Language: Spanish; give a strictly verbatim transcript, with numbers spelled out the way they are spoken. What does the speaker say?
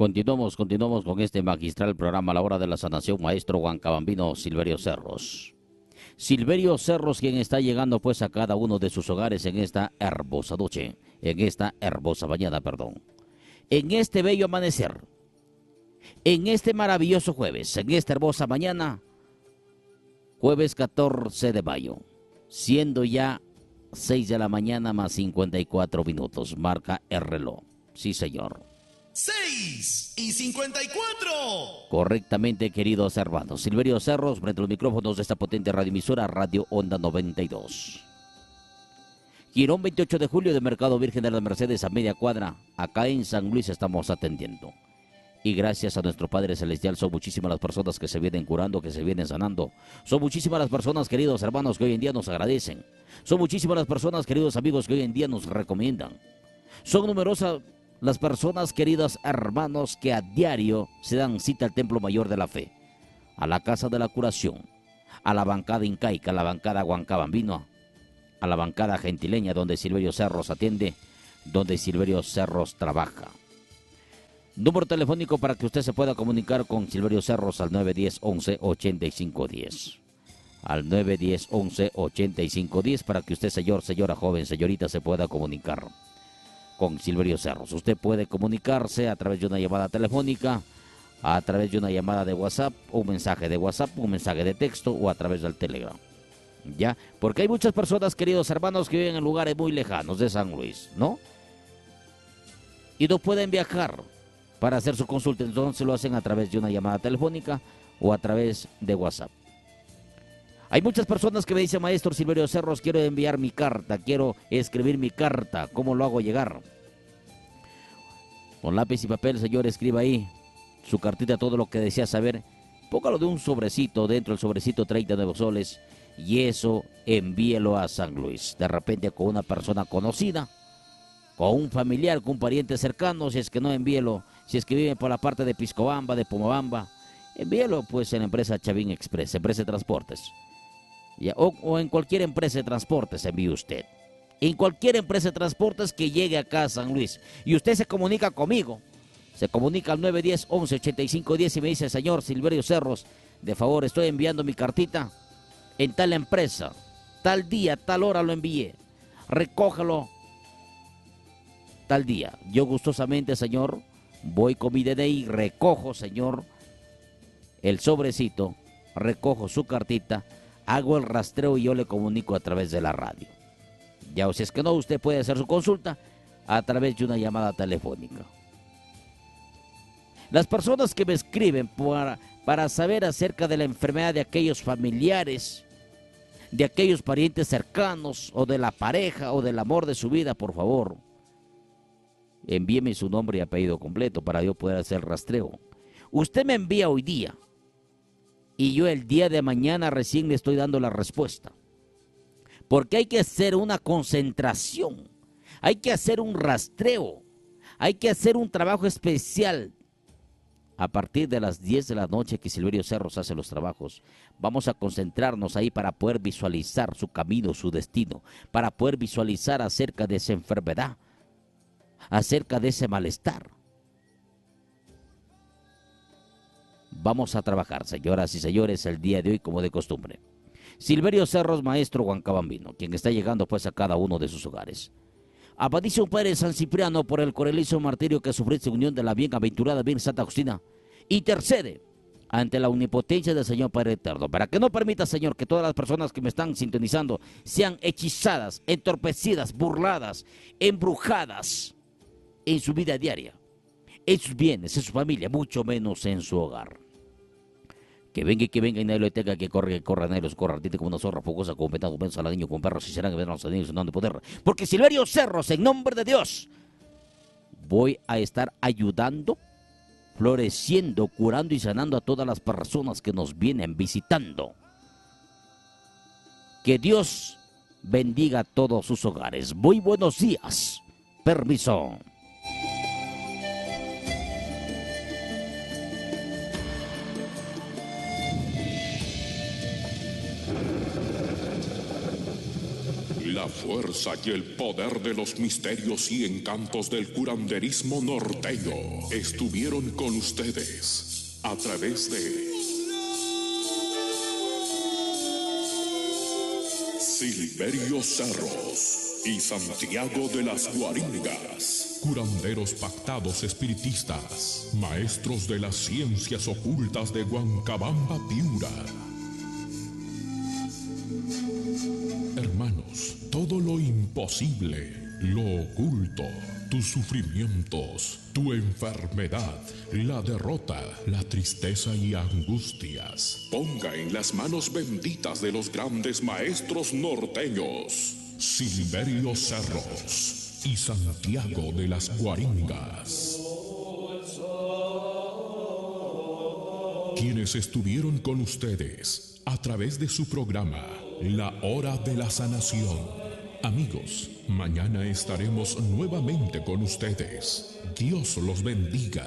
Continuamos, continuamos con este magistral programa a la hora de la sanación, maestro huancabambino Silverio Cerros. Silverio Cerros, quien está llegando pues a cada uno de sus hogares en esta hermosa noche, en esta hermosa mañana, perdón. En este bello amanecer, en este maravilloso jueves, en esta hermosa mañana, jueves catorce de mayo, siendo ya seis de la mañana más cincuenta y cuatro minutos, marca el reloj. Sí, señor. seis y cincuenta y cuatro. Correctamente, queridos hermanos. Silverio Cerros, frente a los micrófonos de esta potente radioemisora, Radio Onda noventa y dos. Girón veintiocho de julio de Mercado Virgen de las Mercedes, a media cuadra. Acá en San Luis estamos atendiendo. Y gracias a nuestro Padre Celestial son muchísimas las personas que se vienen curando, que se vienen sanando. Son muchísimas las personas, queridos hermanos, que hoy en día nos agradecen. Son muchísimas las personas, queridos amigos, que hoy en día nos recomiendan. Son numerosas las personas, queridos hermanos, que a diario se dan cita al Templo Mayor de la Fe, a la Casa de la Curación, a la bancada incaica, a la bancada huancabambino, a la bancada gentileña donde Silverio Cerros atiende, donde Silverio Cerros trabaja. Número telefónico para que usted se pueda comunicar con Silverio Cerros al nueve uno cero, once, ochenta y cinco diez. Al nueve uno cero, once, ochenta y cinco diez para que usted, señor, señora, joven, señorita, se pueda comunicar con Silverio Cerros. Usted puede comunicarse a través de una llamada telefónica, a través de una llamada de WhatsApp, un mensaje de WhatsApp, un mensaje de texto o a través del Telegram. ¿Ya? Porque hay muchas personas, queridos hermanos, que viven en lugares muy lejanos de San Luis, ¿no? Y no pueden viajar para hacer su consulta, entonces lo hacen a través de una llamada telefónica o a través de WhatsApp. Hay muchas personas que me dicen, maestro Silverio Cerros, quiero enviar mi carta, quiero escribir mi carta, ¿cómo lo hago llegar? Con lápiz y papel, señor, escriba ahí su cartita, todo lo que desea saber. Póngalo de un sobrecito, dentro del sobrecito treinta y nueve soles, y eso envíelo a San Luis. De repente con una persona conocida, con un familiar, con un pariente cercano, si es que no, envíelo. Si es que vive por la parte de Piscobamba, de Pomabamba, envíelo pues en la empresa Chavín Express, empresa de transportes. Ya, o, o en cualquier empresa de transportes envíe usted. En cualquier empresa de transportes que llegue acá a San Luis. Y usted se comunica conmigo. Se comunica al nueve uno cero, once, ochenta y cinco diez y me dice, señor Silverio Cerros, de favor, estoy enviando mi cartita en tal empresa. Tal día, tal hora lo envié. Recójalo tal día. Yo gustosamente, señor, voy con mi D N I, recojo, señor, el sobrecito, recojo su cartita, hago el rastreo y yo le comunico a través de la radio. Ya, o si es que no, usted puede hacer su consulta a través de una llamada telefónica. Las personas que me escriben para, para saber acerca de la enfermedad de aquellos familiares, de aquellos parientes cercanos, o de la pareja, o del amor de su vida, por favor, envíeme su nombre y apellido completo para yo poder hacer el rastreo. Usted me envía hoy día y yo el día de mañana recién le estoy dando la respuesta. Porque hay que hacer una concentración, hay que hacer un rastreo, hay que hacer un trabajo especial. A partir de las diez de la noche que Silverio Cerros hace los trabajos, vamos a concentrarnos ahí para poder visualizar su camino, su destino, para poder visualizar acerca de esa enfermedad, acerca de ese malestar. Vamos a trabajar, señoras y señores, el día de hoy como de costumbre. Silverio Cerros, maestro huancabambino, quien está llegando pues a cada uno de sus hogares. Abadísimo Padre San Cipriano, por el corelísimo martirio que sufriste unión de la bienaventurada Virgen Santa Agustina, intercede ante la omnipotencia del Señor Padre Eterno, para que no permita, Señor, que todas las personas que me están sintonizando sean hechizadas, entorpecidas, burladas, embrujadas en su vida diaria, en sus bienes, en su familia, mucho menos en su hogar. Que venga y que venga y nadie lo detenga, que corre, que corra, nadie los corra, ardiente como una zorra, fogosa, como petado, ven saladeño, con perros, y serán que vendrán los niños en nombre de poder. Porque Silverio Cerros, en nombre de Dios, voy a estar ayudando, floreciendo, curando y sanando a todas las personas que nos vienen visitando. Que Dios bendiga a todos sus hogares. Muy buenos días. Permiso. La fuerza y el poder de los misterios y encantos del curanderismo norteño estuvieron con ustedes a través de Silverio Cerros y Santiago de las Guaringas. Curanderos pactados espiritistas, maestros de las ciencias ocultas de Huancabamba, Piura. Hermanos, todo lo imposible, lo oculto, tus sufrimientos, tu enfermedad, la derrota, la tristeza y angustias, ponga en las manos benditas de los grandes maestros norteños, Silverio Cerros y Santiago de las Guaringas, quienes estuvieron con ustedes a través de su programa La Hora de la Sanación. Amigos, mañana estaremos nuevamente con ustedes. Dios los bendiga.